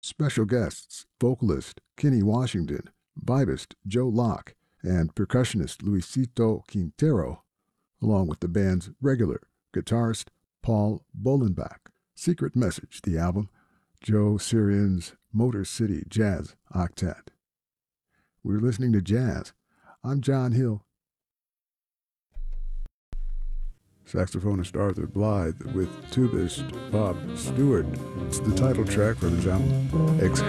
Special guests, vocalist Kenny Washington, vibist Joe Locke, and percussionist Luisito Quintero, along with the band's regular guitarist Paul Bolenbach. Secret Message, the album, Joe Sirian's Motor City Jazz Octet. We're listening to jazz. I'm John Hill. Saxophonist Arthur Blythe with tubist Bob Stewart. It's the title track from his album,